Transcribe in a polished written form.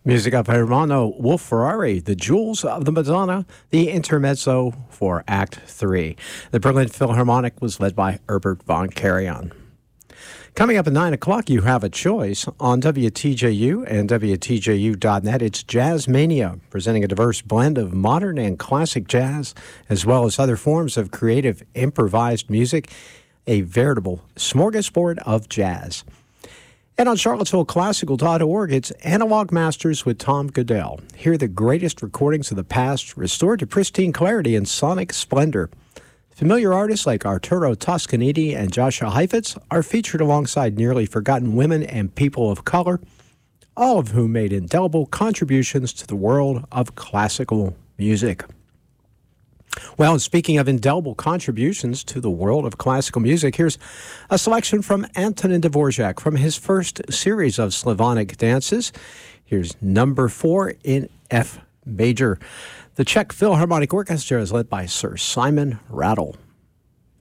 Music of Hermano Wolf Ferrari, The Jewels of the Madonna, the intermezzo for Act 3. The Berlin Philharmonic was led by Herbert von Karajan. Coming up at 9 o'clock, you have a choice on WTJU and WTJU.net. It's Jazz Mania, presenting a diverse blend of modern and classic jazz, as well as other forms of creative improvised music, a veritable smorgasbord of jazz. And on CharlottesvilleClassical.org, it's Analog Masters with Tom Goodell. Hear the greatest recordings of the past restored to pristine clarity and sonic splendor. Familiar artists like Arturo Toscanini and Joshua Heifetz are featured alongside nearly forgotten women and people of color, all of whom made indelible contributions to the world of classical music. Well, speaking of indelible contributions to the world of classical music, here's a selection from Antonin Dvorak from his first series of Slavonic dances. Here's number 4 in F major. The Czech Philharmonic Orchestra is led by Sir Simon Rattle.